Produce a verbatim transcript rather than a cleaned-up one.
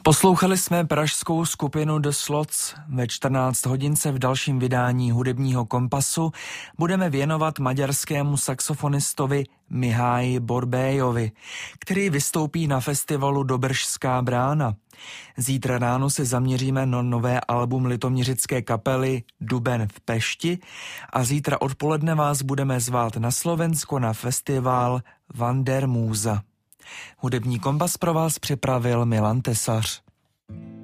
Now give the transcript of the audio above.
Poslouchali jsme pražskou skupinu The Slots. Ve čtrnáct hodin se v dalším vydání hudebního kompasu budeme věnovat maďarskému saxofonistovi Mihály Borbéjovi, který vystoupí na festivalu Dobržská brána. Zítra ráno se zaměříme na nové album litoměřické kapely Duben v Pešti a zítra odpoledne vás budeme zvát na Slovensko na festival Wandermúza. Hudební kompas pro vás připravil Milan Tesař.